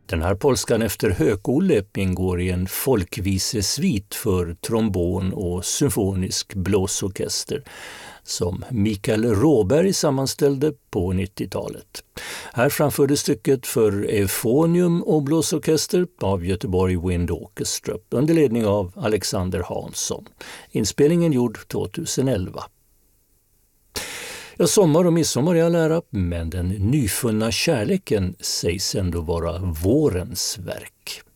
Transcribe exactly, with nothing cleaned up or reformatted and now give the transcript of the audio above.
Den här polskan efter Hög-Olle ingår i en folkvisesvit för trombon och symfonisk blåsorkester som Mikael Råberg sammanställde på nittiotalet. Här framfördes stycket för Euphonium och blåsorkester av Göteborg Wind Orchestra under ledning av Alexander Hansson. Inspelningen gjord tjugoelva. Ja, sommar och midsommar är all ära, men den nyfunna kärleken sägs ändå vara vårens verk.